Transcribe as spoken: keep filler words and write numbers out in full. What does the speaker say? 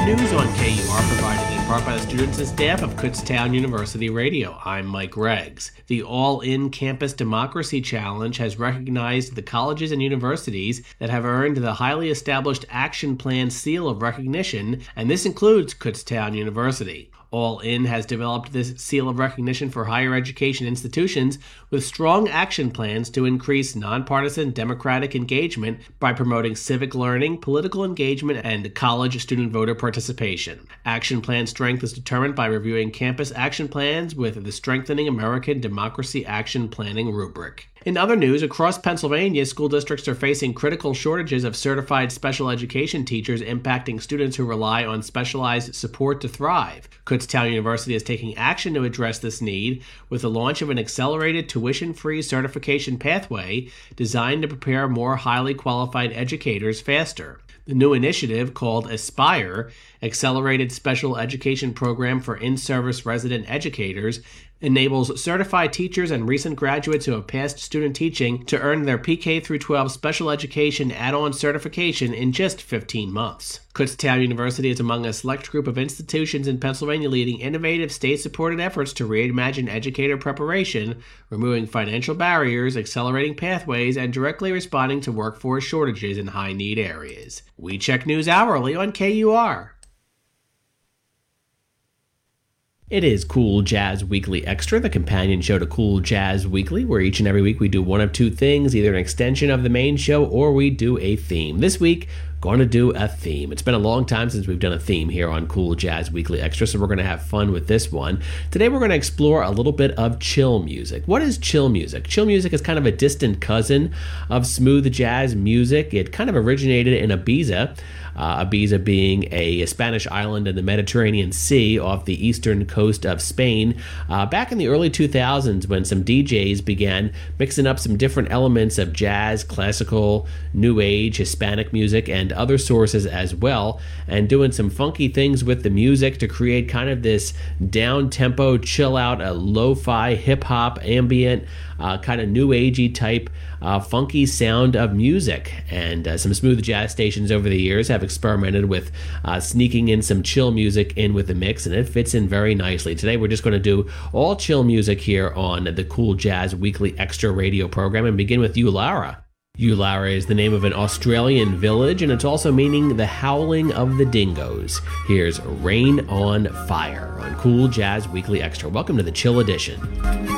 news on K U R, provided in part by the students and staff of Kutztown University Radio. I'm Mike Reggs. The All-In Campus Democracy Challenge has recognized the colleges and universities that have earned the highly established Action Plan seal of recognition, and this includes Kutztown University. All In has developed this seal of recognition for higher education institutions with strong action plans to increase nonpartisan democratic engagement by promoting civic learning, political engagement, and college student voter participation. Action plan strength is determined by reviewing campus action plans with the Strengthening American Democracy Action Planning rubric. In other news, across Pennsylvania, school districts are facing critical shortages of certified special education teachers, impacting students who rely on specialized support to thrive. Kutztown University is taking action to address this need with the launch of an accelerated tuition-free certification pathway designed to prepare more highly qualified educators faster. The new initiative, called Aspire, Accelerated Special Education Program for In-Service Resident Educators, enables certified teachers and recent graduates who have passed student teaching to earn their P K through twelve special education add-on certification in just fifteen months. Kutztown University is among a select group of institutions in Pennsylvania leading innovative state-supported efforts to reimagine educator preparation, removing financial barriers, accelerating pathways, and directly responding to workforce shortages in high-need areas. We check news hourly on K U R. It is Cool Jazz Weekly Extra, the companion show to Cool Jazz Weekly, where each and every week we do one of two things, either an extension of the main show or we do a theme. This week, going to do a theme. It's been a long time since we've done a theme here on Cool Jazz Weekly Extra, so we're going to have fun with this one. Today we're going to explore a little bit of chill music. What is chill music? Chill music is kind of a distant cousin of smooth jazz music. It kind of originated in Ibiza, uh, Ibiza being a Spanish island in the Mediterranean Sea off the eastern coast of Spain, uh, back in the early two thousands when some D Js began mixing up some different elements of jazz, classical, new age, Hispanic music, and other sources as well, and doing some funky things with the music to create kind of this down-tempo, chill-out, a lo-fi, hip-hop, ambient, uh, kind of new agey type uh, funky sound of music. And uh, some smooth jazz stations over the years have experimented with uh, sneaking in some chill music in with the mix, and it fits in very nicely. Today we're just going to do all chill music here on the Cool Jazz Weekly Extra radio program, and begin with Ulara. Ulara is the name of an Australian village, and it's also meaning the howling of the dingoes. Here's Rain on Fire on Cool Jazz Weekly Extra. Welcome to the Chill Edition.